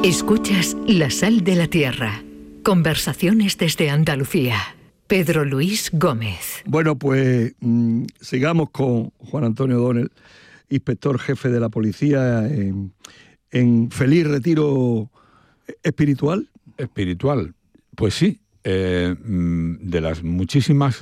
Escuchas La Sal de la Tierra. Conversaciones desde Andalucía. Pedro Luis Gómez. Bueno, pues sigamos con Juan Antonio O'Donnell, inspector jefe de la policía en feliz retiro espiritual. Espiritual, pues sí. De las muchísimas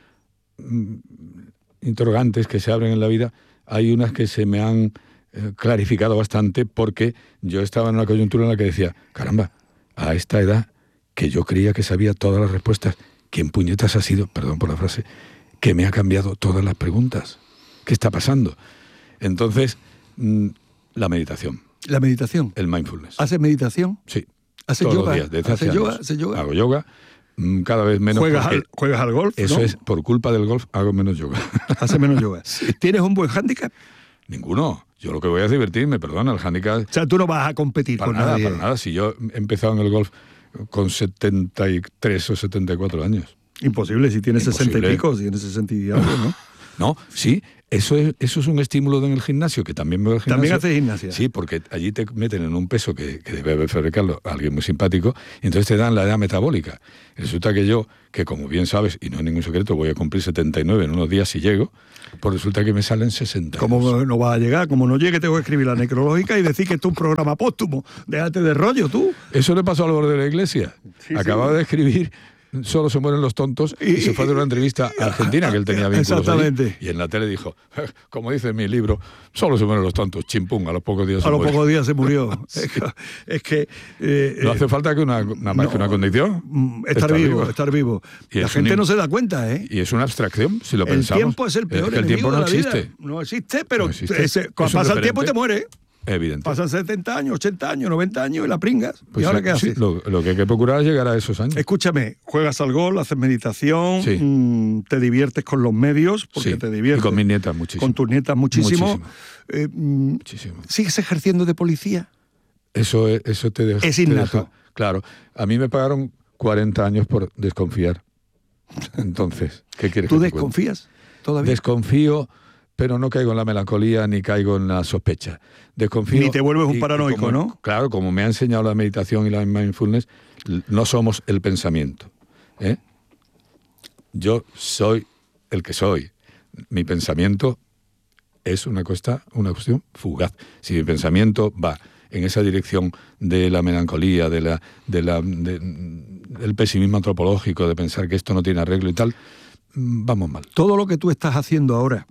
interrogantes que se abren en la vida, hay unas que se me han clarificado bastante, porque yo estaba en una coyuntura en la que decía, caramba, a esta edad que yo creía que sabía todas las respuestas, ¿quién puñetas ha sido, perdón por la frase, que me ha cambiado todas las preguntas? ¿Qué está pasando? Entonces, la meditación. ¿La meditación? El mindfulness. ¿Haces meditación? Sí. ¿Haces todos yoga? Los días, desde hace años. ¿Haces yoga? Hago yoga, cada vez menos. ¿Juegas al golf? Eso ¿no? es, por culpa del golf, hago menos yoga. ¿Haces menos yoga? Sí. ¿Tienes un buen hándicap? Ninguno. Yo lo que voy a es divertirme, perdona, el hándicap... O sea, tú no vas a competir para con nada, nadie. Para nada. Si yo he empezado en el golf con 73 o 74 años. Imposible, si tienes 60 y Imposible. pico, si tienes 60 y algo, ¿no? No, sí, eso es un estímulo en el gimnasio, que también veo el gimnasio. ¿También haces gimnasia? Sí, porque allí te meten en un peso que debe fabricarlo alguien muy simpático, y entonces te dan la edad metabólica. Resulta que yo, que como bien sabes, y no es ningún secreto, voy a cumplir 79 en unos días si llego, pues resulta que me salen 60. ¿Cómo no vas a llegar? Como no llegue, tengo que escribir la necrológica y decir que esto es un programa póstumo. Déjate de rollo, tú. Eso le pasó al borde de la iglesia. Sí, Acababa de escribir Solo se mueren los tontos, y se fue de una entrevista a Argentina, que él tenía vínculos exactamente allí, y en la tele dijo, como dice en mi libro, solo se mueren los tontos, chimpún, a los pocos días se muere. A los pocos días se murió. Sí. Es que... no hace falta que una condición. Estar vivo. Y la gente no se da cuenta, ¿eh? Y es una abstracción, si lo pensamos. El tiempo es el peor que el tiempo enemigo no de la vida. existe. No existe, pero No existe. cuando pasa el tiempo te muere. Evidente. Pasan 70 años, 80 años, 90 años y la pringas. Pues ¿Y ahora qué haces? Sí, lo que hay que procurar es llegar a esos años. Escúchame, juegas al golf, haces meditación, sí. Te diviertes con los medios, porque sí. te diviertes. Y con mis nietas muchísimo. Con tus nietas muchísimo. Muchísimo. ¿Sigues ejerciendo de policía? Eso te deja. Es innato. Claro. A mí me pagaron 40 años por desconfiar. Entonces, ¿qué quieres que te cuente? ¿Tú desconfías todavía? Desconfío, pero no caigo en la melancolía ni caigo en la sospecha. Desconfío. Ni te vuelves un paranoico, ¿no? Claro, como me ha enseñado la meditación y la mindfulness, no somos el pensamiento. Yo soy el que soy. Mi pensamiento es una cuestión fugaz. Si mi pensamiento va en esa dirección de la melancolía, del pesimismo antropológico, de pensar que esto no tiene arreglo y tal, vamos mal. Todo lo que tú estás haciendo ahora,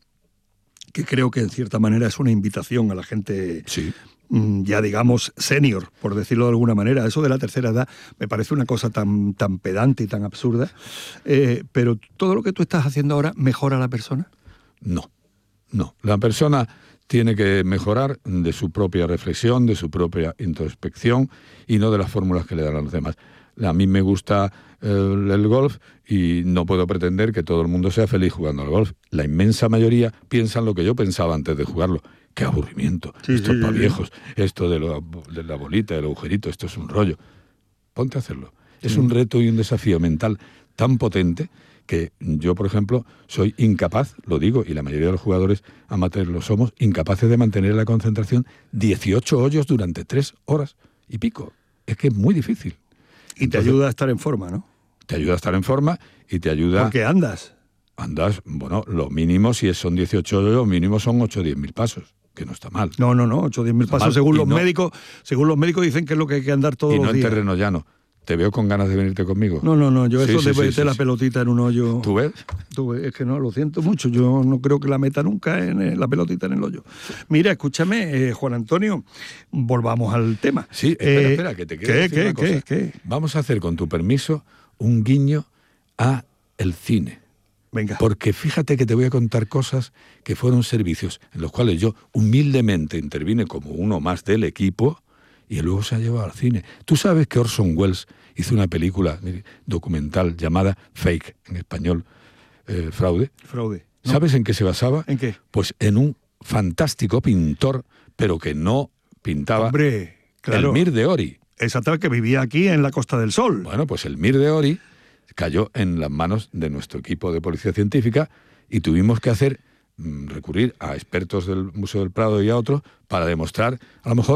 que creo que en cierta manera es una invitación a la gente, sí, ya digamos senior, por decirlo de alguna manera. Eso de la tercera edad me parece una cosa tan pedante y tan absurda, pero todo lo que tú estás haciendo ahora mejora a la persona. No. La persona tiene que mejorar de su propia reflexión, de su propia introspección, y no de las fórmulas que le dan a los demás. A mí me gusta el golf y no puedo pretender que todo el mundo sea feliz jugando al golf. La inmensa mayoría piensan lo que yo pensaba antes de jugarlo. ¡Qué aburrimiento! Sí, esto es para sí. viejos. Esto de la bolita, del agujerito, esto es un rollo. Ponte a hacerlo. Es un reto y un desafío mental tan potente que yo, por ejemplo, soy incapaz, lo digo, y la mayoría de los jugadores amateurs lo somos, incapaces de mantener la concentración 18 hoyos durante 3 horas y pico. Es que es muy difícil. Y te ayuda a estar en forma, ¿no? Te ayuda a estar en forma y te ayuda... Porque andas. Andas, bueno, lo mínimo, si son 18 hoyos, mínimo son 8 o 10 mil pasos, que no está mal. No, 8 o 10 mil pasos, mal. según los médicos dicen que es lo que hay que andar todos los días. Y no en terreno llano. ¿Te veo con ganas de venirte conmigo? No, yo sí, eso de sí, meter la sí. pelotita en un hoyo... ¿Tú ves? Es que no, lo siento mucho, yo no creo que la meta nunca en la pelotita en el hoyo. Mira, escúchame, Juan Antonio, volvamos al tema. Sí, espera, que te quiero decir una cosa. ¿Qué? Vamos a hacer, con tu permiso, un guiño a el cine. Venga. Porque fíjate que te voy a contar cosas que fueron servicios en los cuales yo humildemente intervine como uno más del equipo y luego se ha llevado al cine. Tú sabes que Orson Welles hizo una película documental llamada Fake, en español, Fraude. Fraude. ¿No? ¿Sabes en qué se basaba? ¿En qué? Pues en un fantástico pintor, pero que no pintaba. Hombre, claro. El Mir de Ori. Exacto, que vivía aquí en la Costa del Sol. Bueno, pues el Mir de Ori cayó en las manos de nuestro equipo de policía científica y tuvimos que recurrir a expertos del Museo del Prado y a otros para demostrar, a lo mejor,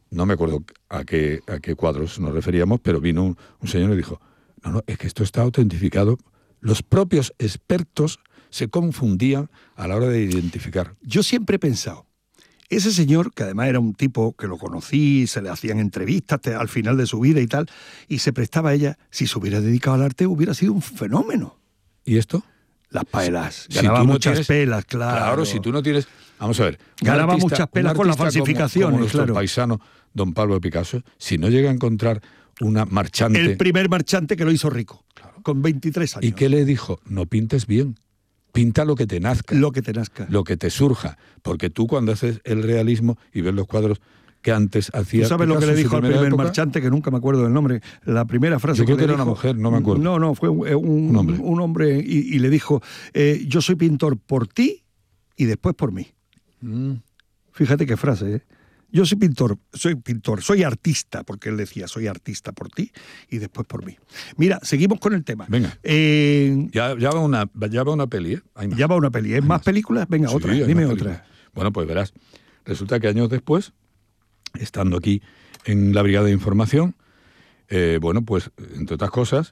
no me acuerdo a qué cuadros nos referíamos, pero vino un señor y dijo, no, es que esto está autentificado. Los propios expertos se confundían a la hora de identificar. Yo siempre he pensado, ese señor, que además era un tipo que lo conocí, se le hacían entrevistas al final de su vida y tal, y se prestaba a ella, si se hubiera dedicado al arte, hubiera sido un fenómeno. ¿Y esto? Las pelas. Si Ganaba tú no muchas tienes, pelas, claro. Claro, si tú no tienes... Vamos a ver. Ganaba muchas pelas con las falsificaciones, como nuestro claro. paisano don Pablo Picasso, si no llega a encontrar una marchante... El primer marchante que lo hizo rico, claro, con 23 años. ¿Y qué le dijo? No pintes bien. Pinta lo que te nazca. Lo que te nazca. Lo que te surja. Porque tú cuando haces el realismo y ves los cuadros que antes hacía... ¿Tú sabes Picasso, lo que le dijo al primer época? marchante, que nunca me acuerdo del nombre? La primera frase Yo creo que que le era dijo, una mujer, no me acuerdo. No, fue un hombre y le dijo, yo soy pintor por ti y después por mí. Fíjate qué frase, ¿eh? Yo soy pintor, soy artista, porque él decía, soy artista por ti y después por mí. Mira, seguimos con el tema. Venga. Ya va una peli, ¿eh? Ya va una peli. ¿Es más películas? Venga, Sí, otra, hay dime más otra. películas. Bueno, pues verás. Resulta que años después, estando aquí en la Brigada de Información, bueno, pues, entre otras cosas,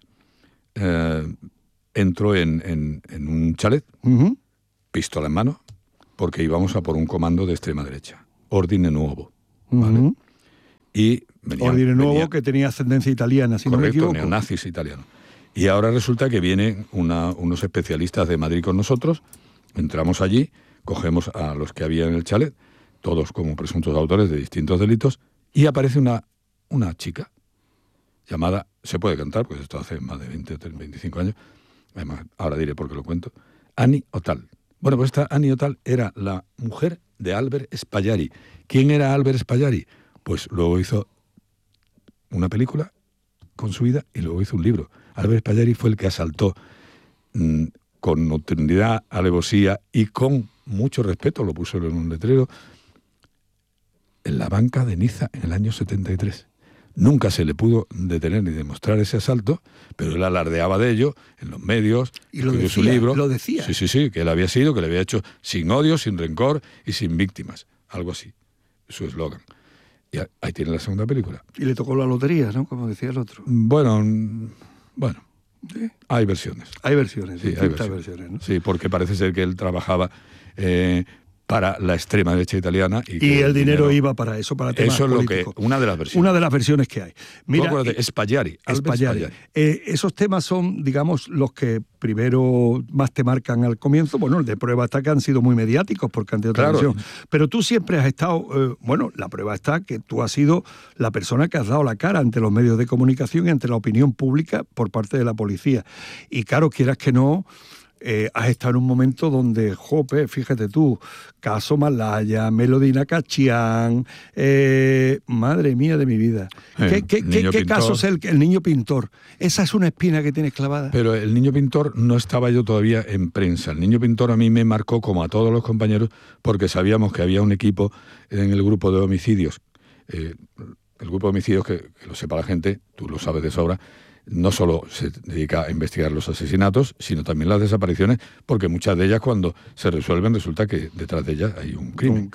entro en un chalet, pistola en mano, porque íbamos a por un comando de extrema derecha. Ordine Nuovo. ¿Vale? Y Ordine Nuovo, que tenía ascendencia italiana, si no me equivoco. Neonazis italianos. Y ahora resulta que vienen unos especialistas de Madrid con nosotros, entramos allí, cogemos a los que había en el chalet, todos como presuntos autores de distintos delitos, y aparece una chica llamada, se puede cantar, pues esto hace más de 20 o 25 años, además, ahora diré por qué lo cuento, Annie Otal. Bueno, pues esta Annie Otal era la mujer de Albert Spallari. ¿Quién era Albert Spallari? Pues luego hizo una película con su vida y luego hizo un libro. Albert Spallari fue el que asaltó con nocturnidad, alevosía y con mucho respeto, lo puso en un letrero, en la banca de Niza en el año 73. Nunca se le pudo detener ni demostrar ese asalto, pero él alardeaba de ello en los medios, y lo decía, su libro. Lo decía. Sí, que él había sido, que le había hecho sin odio, sin rencor y sin víctimas. Algo así, su eslogan. Y ahí tiene la segunda película. Y le tocó la lotería, ¿no? Como decía el otro. Bueno, ¿sí? Hay versiones. Hay versiones, sí, distintas versiones, ¿no? Sí, porque parece ser que él trabajaba para la extrema derecha italiana. Y el dinero iba para eso, para temas políticos. Eso es una de las versiones. Una de las versiones que hay. Mira, Spallari. Esos temas son, digamos, los que primero más te marcan al comienzo. Bueno, el de Prueba está, que han sido muy mediáticos porque han tenido televisión. Pero tú siempre has estado, la prueba está que tú has sido la persona que has dado la cara ante los medios de comunicación y ante la opinión pública por parte de la policía. Y claro, quieras que no, has estado en un momento donde, fíjate tú, caso Malaya, Melodina Cachián, madre mía de mi vida. ¿Qué caso es el niño pintor? Esa es una espina que tienes clavada. Pero el niño pintor no estaba yo todavía en prensa. El niño pintor a mí me marcó, como a todos los compañeros, porque sabíamos que había un equipo en el grupo de homicidios. El grupo de homicidios, que lo sepa la gente, tú lo sabes de sobra, no solo se dedica a investigar los asesinatos, sino también las desapariciones, porque muchas de ellas, cuando se resuelven, resulta que detrás de ellas hay un crimen.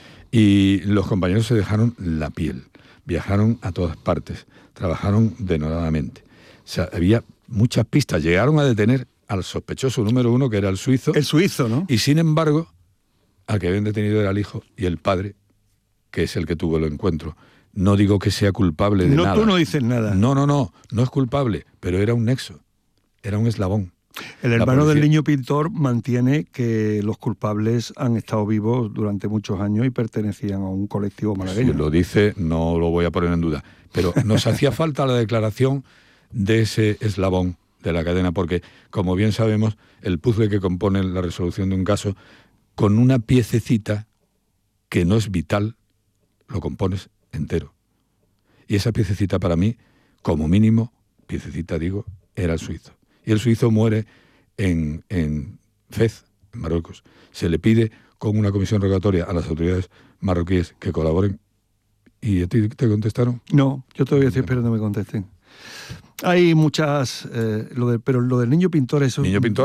Y los compañeros se dejaron la piel, viajaron a todas partes, trabajaron denodadamente. O sea, había muchas pistas, llegaron a detener al sospechoso número 1, que era el suizo. El suizo, ¿no? Y sin embargo, al que habían detenido era el hijo y el padre, que es el que tuvo el encuentro. No digo que sea culpable de nada. Tú no dices nada. No es culpable, pero era un nexo, era un eslabón. El hermano del niño pintor mantiene que los culpables han estado vivos durante muchos años y pertenecían a un colectivo malagueño. Si lo dice, no lo voy a poner en duda. Pero nos hacía falta la declaración de ese eslabón de la cadena, porque, como bien sabemos, el puzzle que compone la resolución de un caso, con una piececita que no es vital, lo compones entero. Y esa piececita para mí, como mínimo, piececita digo, era el suizo. Y el suizo muere en Fez, en Marruecos. Se le pide con una comisión rogatoria a las autoridades marroquíes que colaboren. ¿Y a ti te contestaron? No, yo todavía estoy esperando que me contesten. Hay muchas... pero lo del niño pintor... Niño pintor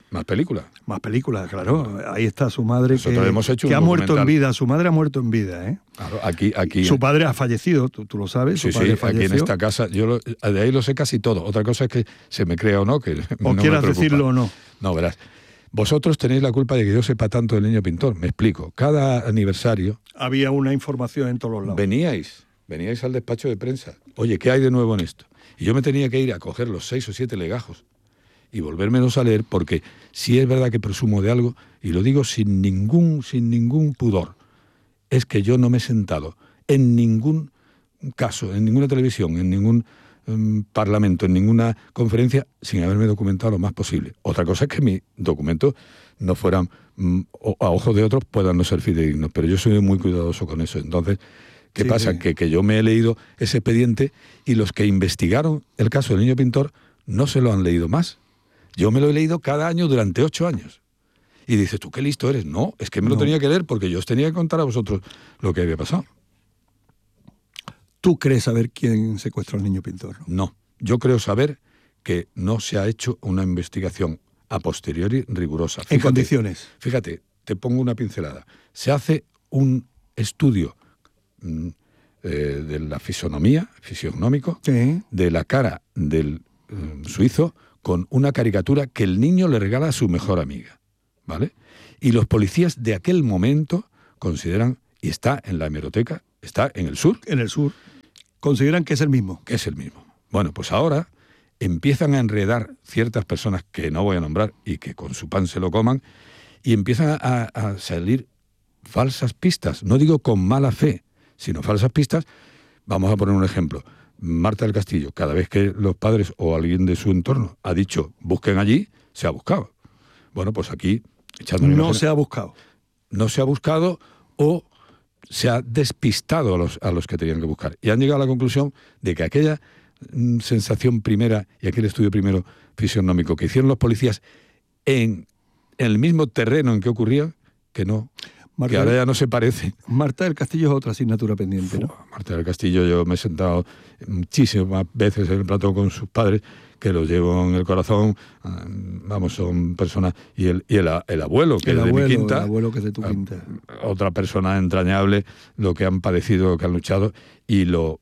Más películas. Más películas, claro. Ahí está su madre que ha muerto en vida. Su madre ha muerto en vida, ¿eh? Claro, aquí. Su padre ha fallecido, tú lo sabes. Sí, su padre aquí en esta casa, de ahí lo sé casi todo. Otra cosa es que se me crea o no, que o no quieras decirlo o no. No, verás. Vosotros tenéis la culpa de que yo sepa tanto del niño pintor. Me explico. Cada aniversario... Había una información en todos los lados. Veníais al despacho de prensa. Oye, ¿qué hay de nuevo en esto? Y yo me tenía que ir a coger los 6 o 7 legajos y volvérmelos a leer, porque si es verdad que presumo de algo, y lo digo sin ningún pudor, es que yo no me he sentado en ningún caso, en ninguna televisión, en ningún parlamento, en ninguna conferencia, sin haberme documentado lo más posible. Otra cosa es que mis documentos no fueran, a ojos de otros, puedan no ser fidedignos, pero yo soy muy cuidadoso con eso. Entonces, ¿qué pasa? Sí. Que yo me he leído ese expediente y los que investigaron el caso del niño pintor no se lo han leído más. Yo me lo he leído cada año durante 8 años. Y dices, ¿tú qué listo eres? No, es que me lo tenía que leer porque yo os tenía que contar a vosotros lo que había pasado. ¿Tú crees saber quién secuestró al niño pintor? No, yo creo saber que no se ha hecho una investigación a posteriori rigurosa. ¿En condiciones? Fíjate, te pongo una pincelada. Se un estudio de la fisionómico, sí, de la cara del suizo, con una caricatura que el niño le regala a su mejor amiga, ¿vale? Y los policías de aquel momento consideran, y está en la hemeroteca, está en el sur. En el sur. Consideran que es el mismo. Que es el mismo. Bueno, pues ahora empiezan a enredar ciertas personas que no voy a nombrar y que con su pan se lo coman, y empiezan a salir falsas pistas. No digo con mala fe, sino falsas pistas. Vamos a poner un ejemplo. Marta del Castillo, cada vez que los padres o alguien de su entorno ha dicho busquen allí, se ha buscado. Bueno, pues aquí... No se ha buscado. No se ha buscado o se ha despistado a los que tenían que buscar. Y han llegado a la conclusión de que aquella sensación primera y aquel estudio primero fisionómico que hicieron los policías en el mismo terreno en que ocurría, que no... Marta, que ahora ya no se parece. Marta del Castillo es otra asignatura pendiente, ¿no? Marta del Castillo, yo me he sentado muchísimas veces en el plató con sus padres, que los llevo en el corazón. Vamos, son personas... Y el abuelo, que es de mi quinta. El abuelo que es de tu quinta. Otra persona entrañable, lo que han padecido, lo que han luchado, y lo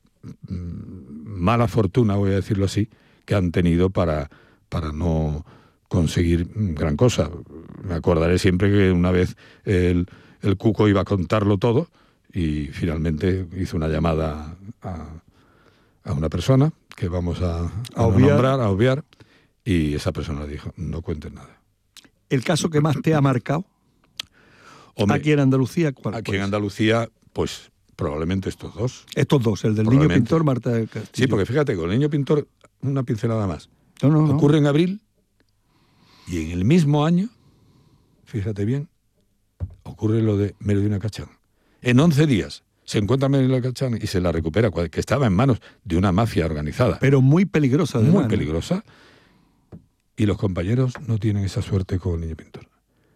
mala fortuna, voy a decirlo así, que han tenido para no conseguir gran cosa. Me acordaré siempre que una vez el Cuco iba a contarlo todo y finalmente hizo una llamada a una persona que vamos a obviar, y esa persona le dijo, no cuentes nada. ¿El caso que más te ha marcado? Hombre, aquí en Andalucía, ¿cuál? Aquí en Andalucía, pues probablemente estos dos. Estos dos, el del niño pintor, Marta del Castillo. Sí, porque fíjate, con el niño pintor, una pincelada más. No. Ocurre en abril y en el mismo año, fíjate bien, ocurre lo de Melodina Cachán. En 11 días se encuentra Melodina Cachán y se la recupera, que estaba en manos de una mafia organizada. Pero muy peligrosa, además. Muy peligrosa. Y los compañeros no tienen esa suerte con el niño pintor.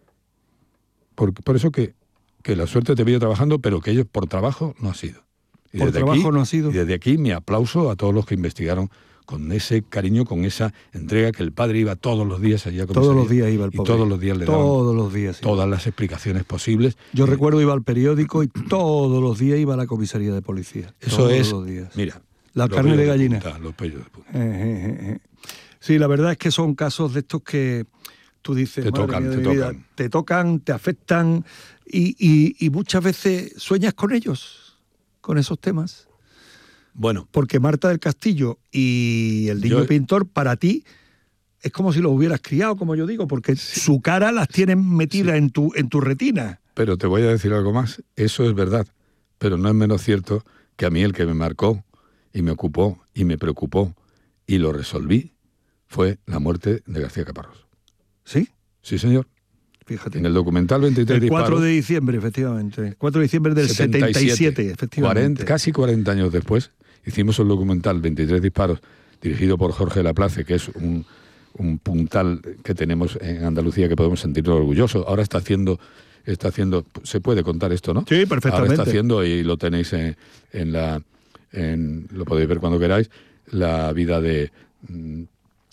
Por eso que la suerte te veía trabajando, pero que ellos por trabajo no ha sido. Por trabajo no ha sido. Y desde aquí mi aplauso a todos los que investigaron con ese cariño, con esa entrega, que el padre iba todos los días allá. Todos los días iba el pobre. Y todos los días le daban todas las explicaciones posibles. Yo recuerdo iba al periódico y todos los días iba a la comisaría de policía. Eso todos es, los días. Mira. La carne de gallina. Los pellos de punta. Sí, la verdad es que son casos de estos que tú dices, te tocan, te afectan y muchas veces sueñas con ellos, con esos temas. Bueno. Porque Marta del Castillo y el niño pintor, para ti, es como si los hubieras criado, como yo digo, porque su cara las tienes metidas en tu retina. Pero te voy a decir algo más, eso es verdad, pero no es menos cierto que a mí el que me marcó y me ocupó y me preocupó y lo resolví fue la muerte de García Caparrós. ¿Sí? Sí, señor. Fíjate. En el documental 23 disparos. El 4 de diciembre, efectivamente. 4 de diciembre del 77, efectivamente. Casi 40 años después, hicimos el documental 23 disparos, dirigido por Jorge Laplace, que es un puntal que tenemos en Andalucía que podemos sentirnos orgullosos. Ahora está haciendo, se puede contar esto, ¿no? Sí, perfectamente. Ahora está haciendo, y lo tenéis lo podéis ver cuando queráis, la vida de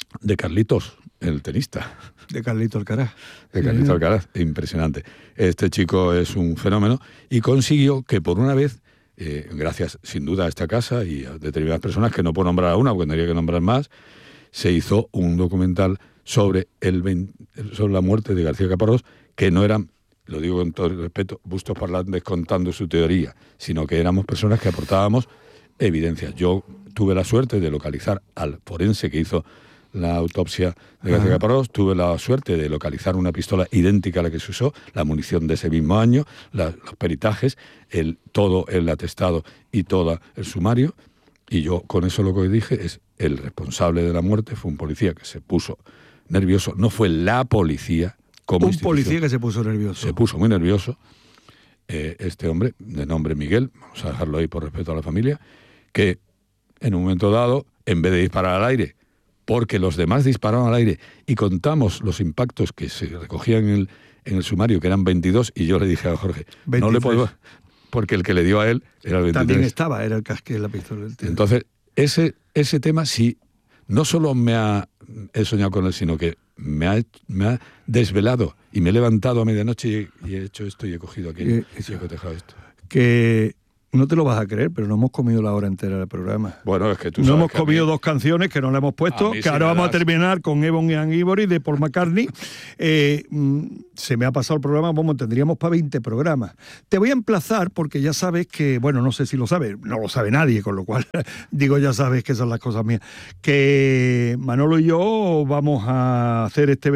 de Carlitos, el tenista. De Carlito Alcaraz. De Carlito Alcaraz, impresionante. Este chico es un fenómeno y consiguió que por una vez, gracias sin duda a esta casa y a determinadas personas, que no puedo nombrar a una porque tendría que nombrar más, se hizo un documental sobre la muerte de García Caparrós, que no eran, lo digo con todo el respeto, bustos parlantes contando su teoría, sino que éramos personas que aportábamos evidencias. Yo tuve la suerte de localizar al forense que hizo la autopsia de García Caparrós, tuve la suerte de localizar una pistola idéntica a la que se usó, la munición de ese mismo año, los peritajes, todo el atestado y todo el sumario, y yo con eso lo que dije es: el responsable de la muerte fue un policía que se puso nervioso, no fue la policía como un policía que se puso nervioso. Se puso muy nervioso, este hombre, de nombre Miguel, vamos a dejarlo ahí por respeto a la familia, que en un momento dado, en vez de disparar al aire, porque los demás dispararon al aire y contamos los impactos que se recogían en el sumario, que eran 22, y yo le dije a Jorge, 23. No le puedo, porque el que le dio a él era el 23. También estaba, era el casque de la pistola. Entonces, ese tema sí, no solo he soñado con él, sino que me ha desvelado y me he levantado a medianoche y he hecho esto y he cogido aquello y he cotejado esto. Que no te lo vas a creer, pero no hemos comido la hora entera del programa. Bueno, es que tú no sabes hemos comido dos canciones que no le hemos puesto, que ahora vamos a terminar con Ebony and Ivory de Paul McCartney. Se me ha pasado el programa, tendríamos para 20 programas. Te voy a emplazar porque ya sabes que, bueno, no sé si lo sabes, no lo sabe nadie, con lo cual digo, ya sabes que esas son las cosas mías, que Manolo y yo vamos a hacer este